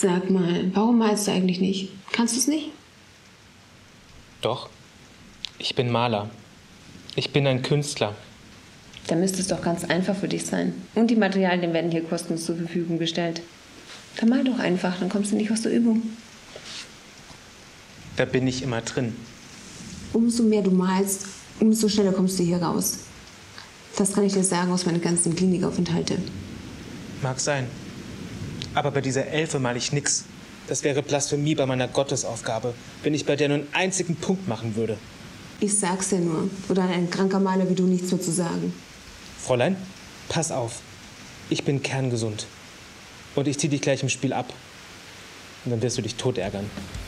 Sag mal, warum malst du eigentlich nicht? Kannst du es nicht? Doch, ich bin Maler. Ich bin ein Künstler. Dann müsste es doch ganz einfach für dich sein. Und die Materialien werden hier kostenlos zur Verfügung gestellt. Dann mal doch einfach, dann kommst du nicht aus der Übung. Da bin ich immer drin. Umso mehr du malst, umso schneller kommst du hier raus. Das kann ich dir sagen aus meinen ganzen Klinikaufenthalte. Mag sein. Aber bei dieser Elfe mal ich nix. Das wäre Blasphemie bei meiner Gottesaufgabe, wenn ich bei der nur einen einzigen Punkt machen würde. Ich sag's ja nur. Oder ein kranker Maler wie du nichts mehr zu sagen. Fräulein, pass auf. Ich bin kerngesund. Und ich zieh dich gleich im Spiel ab. Und dann wirst du dich tot ärgern.